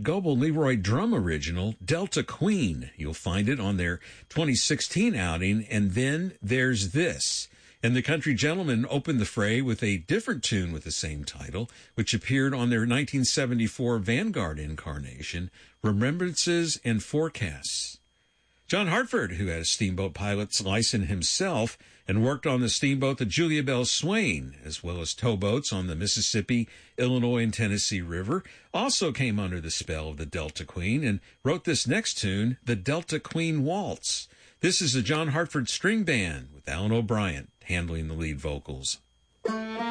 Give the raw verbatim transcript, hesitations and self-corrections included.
Goebel Leroy drum original, Delta Queen. You'll find it on their twenty sixteen outing. And then there's this. And the Country Gentlemen opened the fray with a different tune with the same title, which appeared on their nineteen seventy-four Vanguard incarnation, Remembrances and Forecasts. John Hartford, who had a steamboat pilot's license himself and worked on the steamboat the Julia Bell Swain, as well as towboats on the Mississippi, Illinois, and Tennessee River, also came under the spell of the Delta Queen and wrote this next tune, the Delta Queen Waltz. This is the John Hartford String Band with Alan O'Brien handling the lead vocals.